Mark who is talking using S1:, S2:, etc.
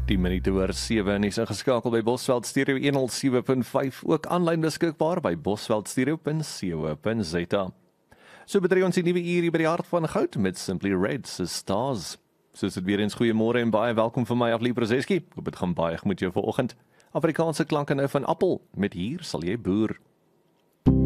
S1: 10 minute oor 7 en is ingeskakel by Bosveld Stereo 107.5, ook aanlyn beskikbaar by bosveldstereo.co.za. So betree ons die nuwe uur hier by die hart van goud met Simply Red se Stars. Soos dit weer eens goeiemôre en baie welkom vir my Aflie Prozeski. Ek hoop dit gaan baie goed met jou vanoggend. Afrikaanse klanke nou van Appel met Hier sal jy boer.